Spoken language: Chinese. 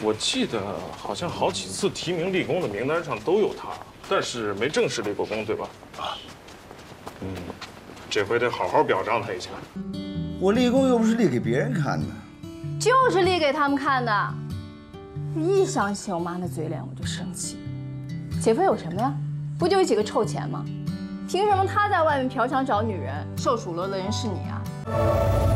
我记得好像好几次提名立功的名单上都有他，但是没正式立过功，对吧？啊，这回得好好表彰他一下。 我立功又不是立给别人看的， 就是立给他们看的。一想起我妈那嘴脸我就生气。姐夫有什么呀？不就有几个臭钱吗？凭什么他在外面嫖娼找女人，受数落的人是你啊？